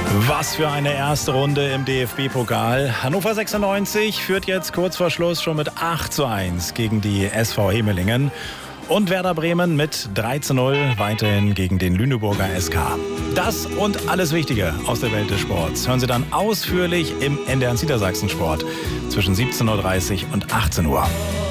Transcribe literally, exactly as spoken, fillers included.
Was für eine erste Runde im D F B-Pokal. Hannover sechsundneunzig führt jetzt kurz vor Schluss schon mit acht zu eins gegen die S V Hemelingen. Und Werder Bremen mit drei zu null weiterhin gegen den Lüneburger S K. Das und alles Wichtige aus der Welt des Sports hören Sie dann ausführlich im N D R eins Niedersachsen Sport zwischen siebzehn Uhr dreißig und achtzehn Uhr.